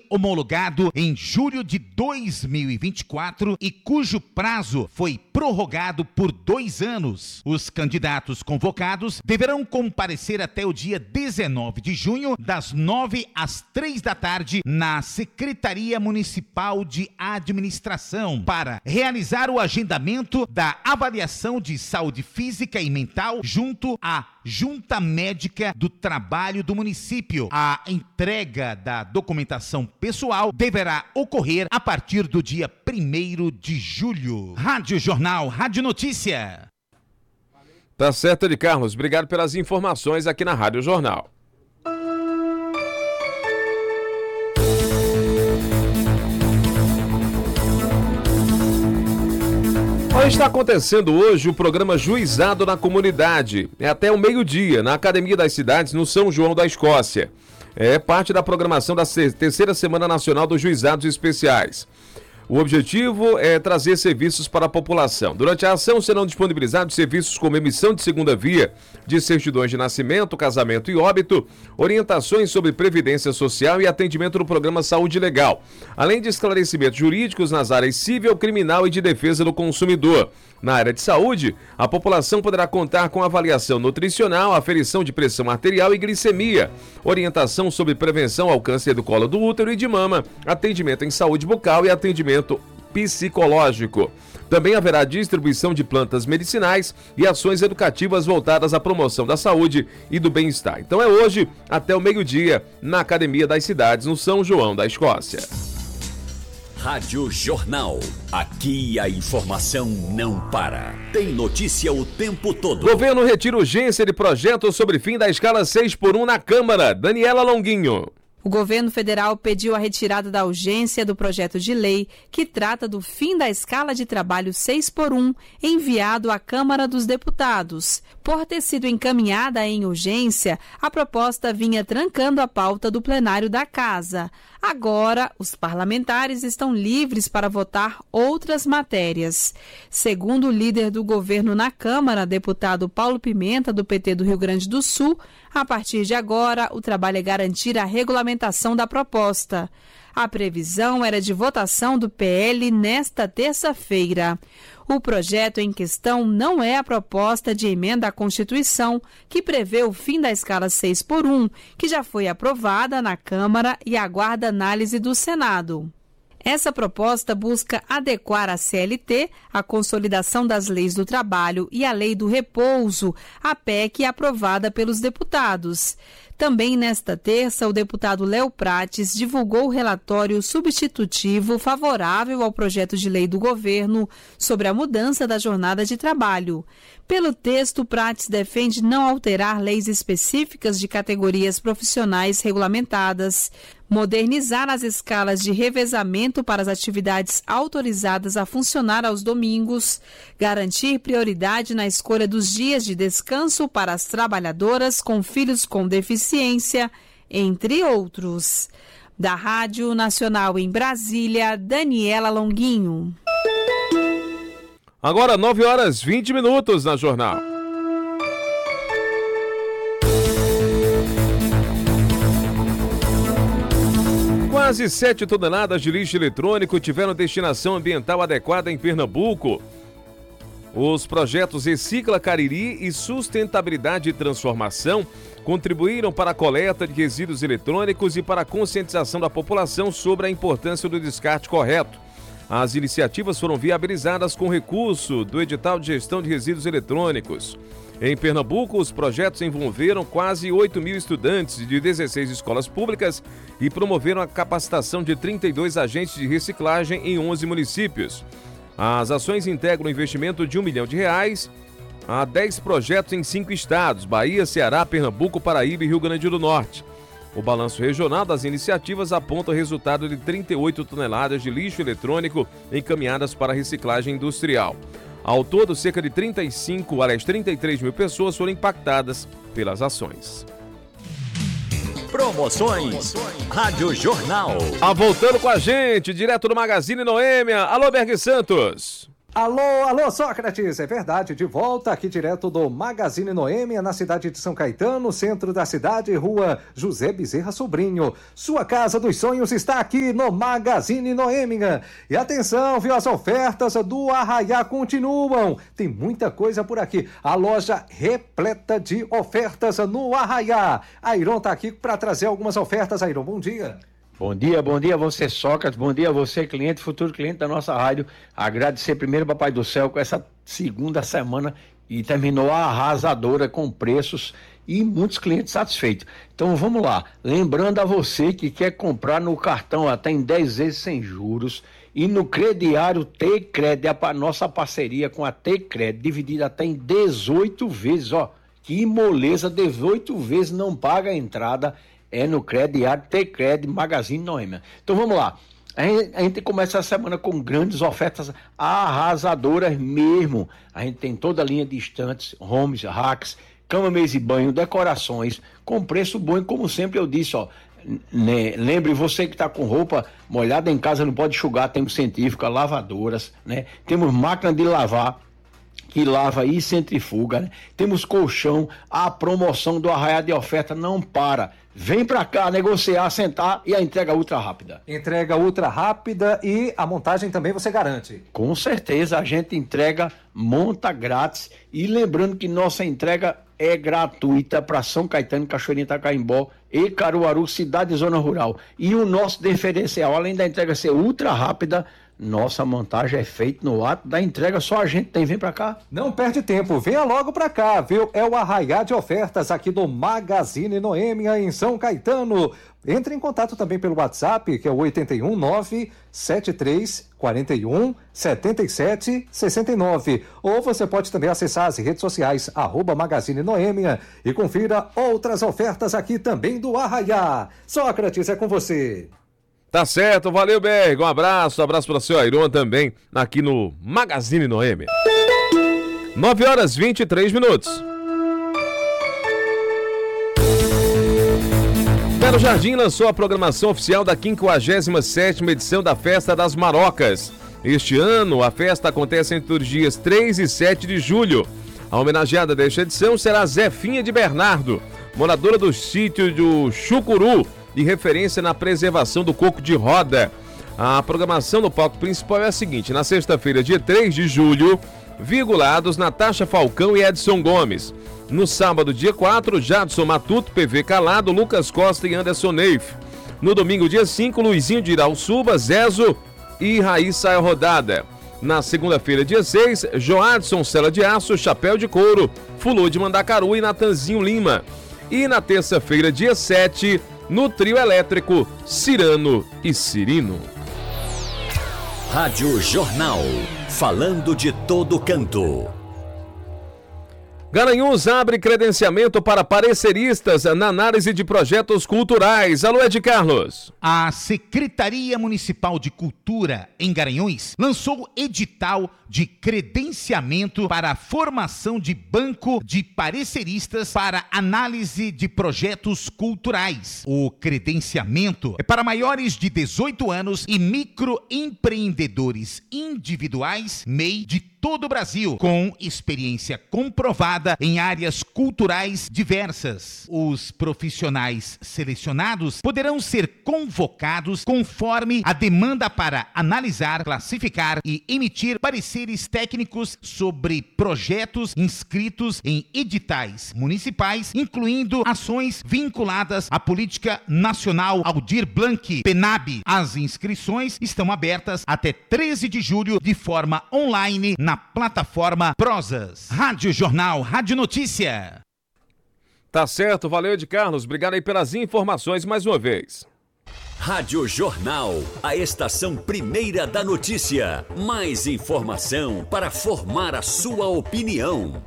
homologado em julho de 2024 e cujo prazo foi prorrogado por 2 anos. Os candidatos convocados deverão comparecer até o dia 19 de junho, das 9 às 3 da tarde, na Secretaria Municipal de Administração, para realizar o agendamento da avaliação de saúde física e mental junto à Junta Médica do Trabalho do município. A entrega da documentação pessoal deverá ocorrer a partir do dia 1º de julho. Rádio Jornal, Rádio Notícia. Tá certo, Edi Carlos. Obrigado pelas informações aqui na Rádio Jornal. Está acontecendo hoje o programa Juizado na Comunidade. É até o meio-dia, na Academia das Cidades, no São João da Escócia. É parte da programação da terceira Semana Nacional dos Juizados Especiais. O objetivo é trazer serviços para a população. Durante a ação serão disponibilizados serviços como emissão de segunda via, de certidões de nascimento, casamento e óbito, orientações sobre previdência social e atendimento no programa Saúde Legal, além de esclarecimentos jurídicos nas áreas civil, criminal e de defesa do consumidor. Na área de saúde, a população poderá contar com avaliação nutricional, aferição de pressão arterial e glicemia, orientação sobre prevenção ao câncer do colo do útero e de mama, atendimento em saúde bucal e atendimento psicológico. Também haverá distribuição de plantas medicinais e ações educativas voltadas à promoção da saúde e do bem-estar. Então é hoje, até o meio-dia, na Academia das Cidades, no São João da Escócia. Rádio Jornal. Aqui a informação não para. Tem notícia o tempo todo. Governo retira urgência de projeto sobre fim da escala 6x1 na Câmara. Daniela Longuinho. O governo federal pediu a retirada da urgência do projeto de lei que trata do fim da escala de trabalho 6x1 enviado à Câmara dos Deputados. Por ter sido encaminhada em urgência, a proposta vinha trancando a pauta do plenário da Casa. Agora, os parlamentares estão livres para votar outras matérias. Segundo o líder do governo na Câmara, deputado Paulo Pimenta, do PT do Rio Grande do Sul, a partir de agora, o trabalho é garantir a regulamentação da proposta. A previsão era de votação do PL nesta terça-feira. O projeto em questão não é a proposta de emenda à Constituição, que prevê o fim da escala 6x1, que já foi aprovada na Câmara e aguarda análise do Senado. Essa proposta busca adequar a CLT, a Consolidação das Leis do Trabalho e a Lei do Repouso, a PEC aprovada pelos deputados. Também nesta terça, o deputado Léo Prates divulgou o relatório substitutivo favorável ao projeto de lei do governo sobre a mudança da jornada de trabalho. Pelo texto, Prates defende não alterar leis específicas de categorias profissionais regulamentadas, modernizar as escalas de revezamento para as atividades autorizadas a funcionar aos domingos, garantir prioridade na escolha dos dias de descanso para as trabalhadoras com filhos com deficiência, entre outros. Da Rádio Nacional em Brasília, Daniela Longuinho. Agora 9h20 na Jornal. Quase 7 toneladas de lixo eletrônico tiveram destinação ambiental adequada em Pernambuco. Os projetos Recicla Cariri e Sustentabilidade e Transformação contribuíram para a coleta de resíduos eletrônicos e para a conscientização da população sobre a importância do descarte correto. As iniciativas foram viabilizadas com recurso do edital de gestão de resíduos eletrônicos. Em Pernambuco, os projetos envolveram quase 8 mil estudantes de 16 escolas públicas e promoveram a capacitação de 32 agentes de reciclagem em 11 municípios. As ações integram um investimento de R$1 milhão a 10 projetos em 5 estados: Bahia, Ceará, Pernambuco, Paraíba e Rio Grande do Norte. O balanço regional das iniciativas aponta o resultado de 38 toneladas de lixo eletrônico encaminhadas para reciclagem industrial. Ao todo, cerca de 33 mil pessoas foram impactadas pelas ações. Promoções Rádio Jornal. Voltando com a gente, direto do Magazine Noêmia. Alô, Berg Santos. Alô, Sócrates, é verdade, de volta aqui direto do Magazine Noêmia, na cidade de São Caetano, centro da cidade, rua José Bezerra Sobrinho. Sua casa dos sonhos está aqui no Magazine Noêmia. E atenção, viu, as ofertas do Arraiá continuam. Tem muita coisa por aqui. A loja repleta de ofertas no Arraiá. Airon tá aqui para trazer algumas ofertas. Airon, bom dia. Bom dia a você, Sócrates, bom dia a você, cliente, futuro cliente da nossa rádio. Agradecer primeiro, Papai do Céu, com essa segunda semana e terminou arrasadora com preços e muitos clientes satisfeitos. Então vamos lá, lembrando a você que quer comprar no cartão até em 10 vezes sem juros e no crediário T-Cred, a nossa parceria com a T-Cred, dividida até em 18 vezes, ó, que moleza, 18 vezes não paga a entrada. É no crediário T-Cred Magazine Noêmia. Então vamos lá. A gente começa a semana com grandes ofertas arrasadoras mesmo. A gente tem toda a linha de estantes, homes, racks, cama, mesa e banho, decorações, com preço bom. E como sempre eu disse, ó, né, lembre você que está com roupa molhada em casa, não pode enxugar, temos centrífuga, lavadoras, né? Temos máquina de lavar, que lava e centrifuga, né? Temos colchão, a promoção do Arraiá de oferta não para. Vem pra cá negociar, sentar e a entrega ultra rápida. Entrega ultra rápida e a montagem também você garante? Com certeza, a gente entrega, monta grátis e lembrando que nossa entrega é gratuita para São Caetano, Cachoeirinha, Itacaimbó e Caruaru, cidade e zona rural. E o nosso diferencial, além da entrega ser ultra rápida, nossa montagem é feita no ato da entrega, só a gente tem. Vem pra cá. Não perde tempo, venha logo pra cá, viu? É o Arraiá de ofertas aqui do Magazine Noêmia em São Caetano. Entre em contato também pelo WhatsApp, que é o 819-7341-7769. Ou você pode também acessar as redes sociais, @Magazine Noêmia, e confira outras ofertas aqui também do Arraiá. Sócrates, é com você. Tá certo, valeu, Berg. Um abraço para o seu Airon também, aqui no Magazine Noêmia. 9h23. Belo Jardim lançou a programação oficial da 57ª edição da Festa das Marocas. Este ano, a festa acontece entre os dias 3 e 7 de julho. A homenageada desta edição será Zefinha de Bernardo, moradora do sítio do Chucuru, de referência na preservação do coco de roda. A programação no palco principal é a seguinte: na sexta-feira, dia 3 de julho, virgulados Natasha Falcão e Edson Gomes. No sábado, dia 4, Jadson Matuto, PV Calado, Lucas Costa e Anderson Neif. No domingo, dia 5, Luizinho de Irauçuba, Zezo e Raíssa Rodada. Na segunda-feira, dia 6, Joadson Cela de Aço, Chapéu de Couro, Fulô de Mandacaru e Natanzinho Lima. E na terça-feira, dia 7, no trio elétrico, Cirano e Cirino. Rádio Jornal, falando de todo canto. Garanhuns abre credenciamento para pareceristas na análise de projetos culturais. Alô, Ed Carlos. A Secretaria Municipal de Cultura, em Garanhuns, lançou edital de credenciamento para a formação de banco de pareceristas para análise de projetos culturais. O credenciamento é para maiores de 18 anos e microempreendedores individuais, MEI, de todo o Brasil, com experiência comprovada em áreas culturais diversas. Os profissionais selecionados poderão ser convocados conforme a demanda para analisar, classificar e emitir pareceres técnicos sobre projetos inscritos em editais municipais, incluindo ações vinculadas à Política Nacional Aldir Blanc, PNAB. As inscrições estão abertas até 13 de julho de forma online na plataforma Prosas. Rádio Jornal, Rádio Notícia. Tá certo, valeu, Ed Carlos. Obrigado aí pelas informações mais uma vez. Rádio Jornal, a estação primeira da notícia. Mais informação para formar a sua opinião.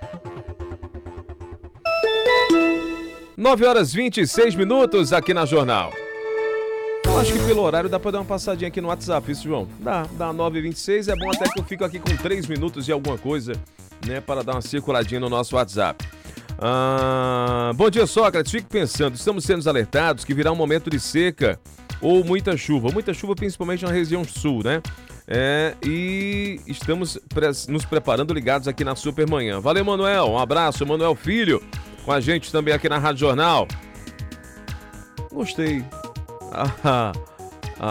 9h26 aqui na Jornal. Eu acho que pelo horário dá pra dar uma passadinha aqui no WhatsApp, isso, João? Dá 9h26, é bom até que eu fico aqui com 3 minutos e alguma coisa, né, para dar uma circuladinha no nosso WhatsApp. Bom dia, Sócrates. Fico pensando, estamos sendo alertados que virá um momento de seca ou muita chuva principalmente na região sul, né? E estamos nos preparando, ligados aqui na Supermanhã. Valeu, Manuel, um abraço, Manuel Filho, com a gente também aqui na Rádio Jornal. Gostei.